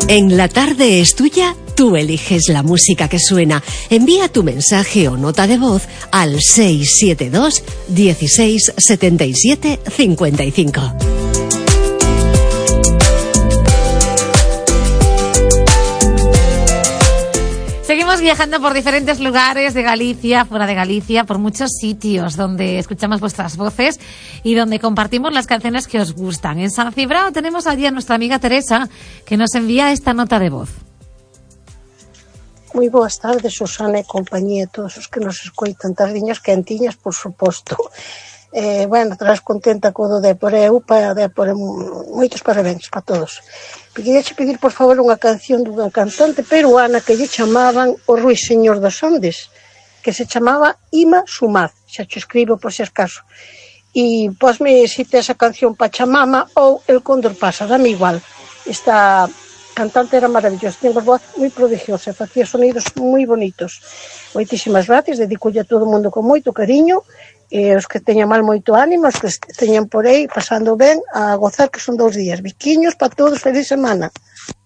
En La Tarde es Tuya, tú eliges la música que suena. Envía tu mensaje o nota de voz al 672 16 77 55. Seguimos viajando por diferentes lugares de Galicia, fuera de Galicia, por muchos sitios donde escuchamos vuestras voces y donde compartimos las canciones que os gustan. En San Cibrao tenemos allí a nuestra amiga Teresa, que nos envía esta nota de voz. Moi boas tardes, Susana e compañía, todos os que nos escoitan, tardiñas quentiñas, por suposto. Bueno, tras contenta co do Dépor e UPA, Dépor, moitos parabéns para todos. Queríache pedir, por favor, unha canción dunha cantante peruana que lle chamaban o Ruiseñor dos Andes, que se chamaba Ima Sumaz, xa te escribo por si acaso. E posme si te esa canción Pachamama ou El Cóndor Pasa, dame igual. Esta cantante era maravillosa, ten unha voz moi prodigiosa, facía sonidos moi bonitos. Moitísimas gracias, dedicolle a todo o mundo con moito cariño, e os que teñan mal moito ánimo, os que teñan por aí pasando ben a gozar, que son 2 días. Biquiños para todos, feliz semana.